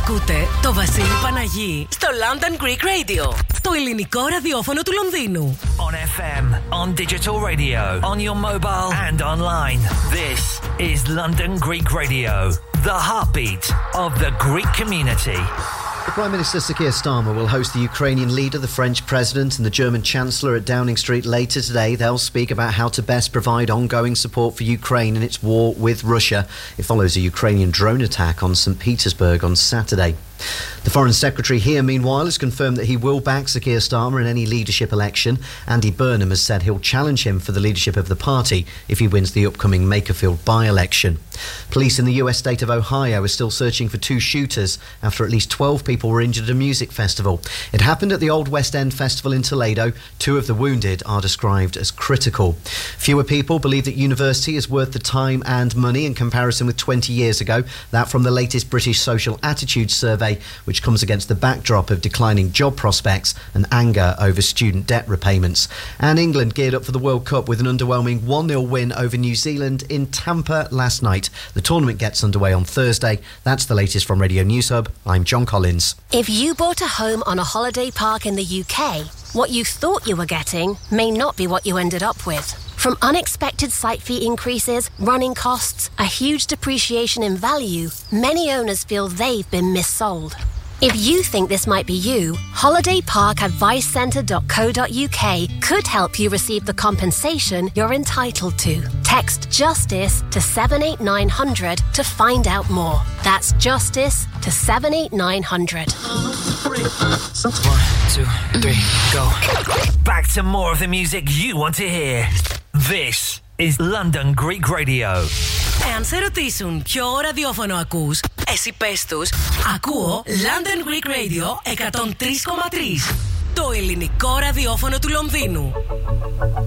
Ακούτε το Βασίλη Παναγί στο London Greek Radio, το ελληνικό ραδιόφωνο του Λονδίνου. On FM, on digital radio, on your mobile and online. This is London Greek Radio, the heartbeat of the Greek community. The Prime Minister Sir Keir Starmer will host the Ukrainian leader, the French President and the German Chancellor at Downing Street later today. They'll speak about how to best provide ongoing support for Ukraine in its war with Russia. It follows a Ukrainian drone attack on St. Petersburg on Saturday. The Foreign Secretary here, meanwhile, has confirmed that he will back Sir Keir Starmer in any leadership election. Andy Burnham has said he'll challenge him for the leadership of the party if he wins the upcoming Makerfield by-election. Police in the US state of Ohio are still searching for two shooters after at least 12 people were injured at a music festival. It happened at the Old West End Festival in Toledo. Two of the wounded are described as critical. Fewer people believe that university is worth the time and money in comparison with 20 years ago. That from the latest British Social Attitudes Survey, which comes against the backdrop of declining job prospects and anger over student debt repayments. And England geared up for the World Cup with an underwhelming 1-0 win over New Zealand in Tampa last night. The tournament gets underway on Thursday. That's the latest from Radio News Hub. I'm John Collins. If you bought a home on a holiday park in the UK, what you thought you were getting may not be what you ended up with. From unexpected site fee increases, running costs, a huge depreciation in value, many owners feel they've been missold. If you think this might be you, holidayparkadvicecentre.co.uk could help you receive the compensation you're entitled to. Text JUSTICE to 78900 to find out more. That's JUSTICE to 78900. 1, 2, 3, go. Back to more of the music you want to hear. This is London Greek Radio. Εάν σε ρωτήσουν ποιο ραδιόφωνο ακούς, εσύ πες τους, ακούω London Greek Radio 103,3, το ελληνικό ραδιόφωνο του Λονδίνου.